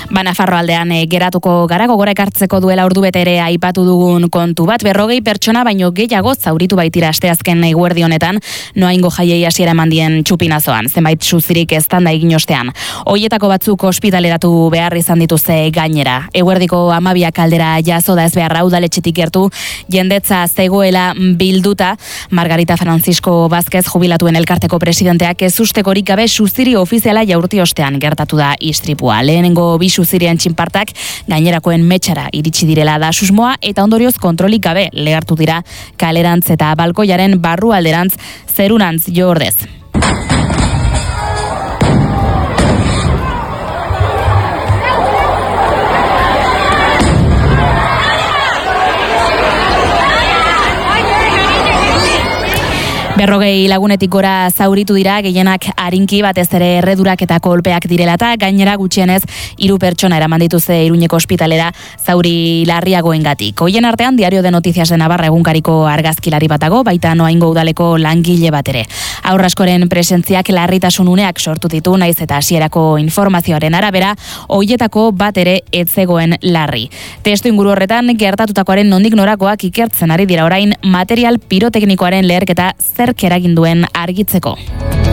Nafarro aldean geratuko gara, gogora ekartzeko duela ordubete ere aipatu dugun kontu bat, 40 pertsona baino gehiago zauritu baitira asteazken eguerdi honetan, noaingo jaiei hasiera eman dien txupinazoan, zenbait suzirik eztanda egin ostean. Hoietako batzuk ospitaleratu behar izan dituzte gainera. Eguerdiko 12 kaldera jazo da ez beharra udaletxetik gertu, jendetza zegoela bilduta. Margarita Francisco Vázquez jubilatuen elkarteko presidenteak ez ustekorik gabe suziri ofiziala jaurti ostean gertatu da istripua. Lehenengo bi suzirien txinpartak gainerakoen metxara iritsi direla da susmoa eta ondorioz kontrolik gabe lehartu dira kalerantz eta balkoiaren barrualderantz zerunantz jo ordez. Berrogei lagunetik gora zauritu dira, gehienak arinki batez ere erredurak eta kolpeak direlata, gainera gutxienez 3 pertsona eraman dituzte Iruñeko ospitalera zauri larriagoengatik. Hoien artean Diario de Noticias de Navarra egunkariko argazkilari batago, baita Noaingo udaleko langile bat ere. Haur askoren presentziak larritasun uneak sortu ditu, naiz eta hasierako informazioaren arabera, hoietako bat ere ez zegoen larri. Testu inguru horretan gertatutakoaren nondik norakoak ikertzen ari dira orain material piroteknikoaren leherketa zer eragin duen argitzeko.